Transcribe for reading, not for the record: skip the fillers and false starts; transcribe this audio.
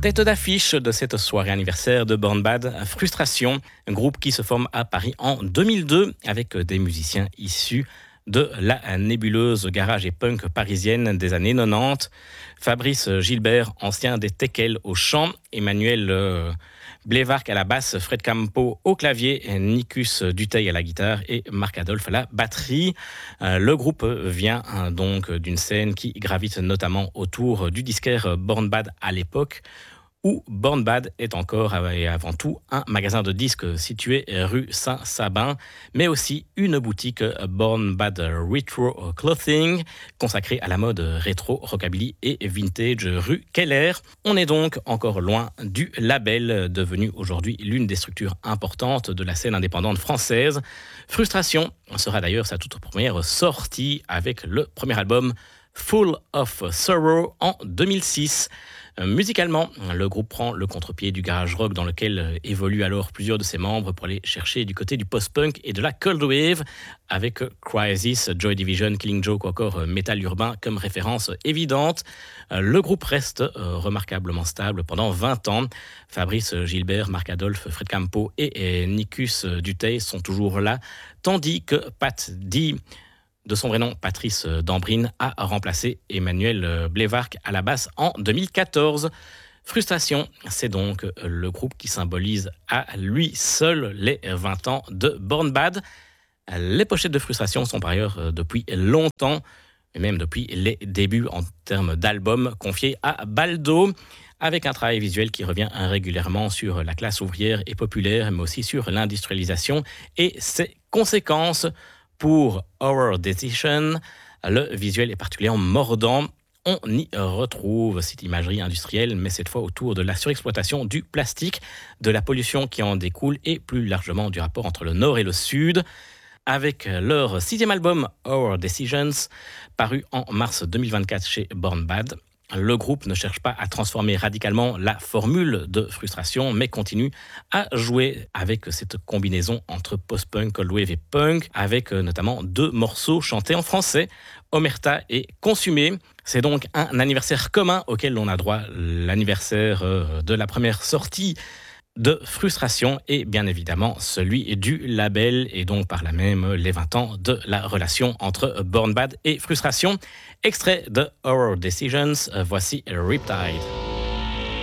Tête d'affiche de cette soirée anniversaire de Born Bad, Frustration, un groupe qui se forme à Paris en 2002 avec des musiciens issus de la nébuleuse garage et punk parisienne des années 90. Fabrice Gilbert, ancien des Teckels au chant, Emmanuel Blévarc à la basse, Fred Campo au clavier, Nicus Dutheil à la guitare et Marc Adolphe à la batterie. Le groupe vient donc d'une scène qui gravite notamment autour du disquaire Born Bad à l'époque, où Born Bad est encore et avant tout un magasin de disques situé rue Saint-Sabin, mais aussi une boutique Born Bad Retro Clothing, consacrée à la mode rétro, rockabilly et vintage rue Keller. On est donc encore loin du label, devenu aujourd'hui l'une des structures importantes de la scène indépendante française. Frustration sera d'ailleurs sa toute première sortie avec le premier album Full of Sorrow en 2006. Musicalement, le groupe prend le contre-pied du garage rock dans lequel évoluent alors plusieurs de ses membres pour aller chercher du côté du post-punk et de la cold wave, avec Crisis, Joy Division, Killing Joke ou encore Metal Urbain comme référence évidente. Le groupe reste remarquablement stable pendant 20 ans. Fabrice Gilbert, Marc Adolphe, Fred Campo et Nicus Dutheil sont toujours là, tandis que Pat D, de son vrai nom Patrice Dambrine, a remplacé Emmanuel Blévarc à la basse en 2014. Frustration, c'est donc le groupe qui symbolise à lui seul les 20 ans de Born Bad. Les pochettes de Frustration sont par ailleurs depuis longtemps, et même depuis les débuts en termes d'albums, confiés à Baldo, avec un travail visuel qui revient régulièrement sur la classe ouvrière et populaire, mais aussi sur l'industrialisation et ses conséquences. Pour Our Decision, le visuel est particulièrement mordant. On y retrouve cette imagerie industrielle, mais cette fois autour de la surexploitation du plastique, de la pollution qui en découle et plus largement du rapport entre le Nord et le Sud. Avec leur 6e album, Our Decisions, paru en mars 2024 chez Born Bad, le groupe ne cherche pas à transformer radicalement la formule de Frustration, mais continue à jouer avec cette combinaison entre post-punk, cold wave et punk, avec notamment 2 morceaux chantés en français, Omerta et Consumé. C'est donc un anniversaire commun auquel on a droit, l'anniversaire de la première sortie de Frustration et bien évidemment celui du label et donc par là même les 20 ans de la relation entre Born Bad et Frustration. Extrait de Our Decisions, voici Riptide.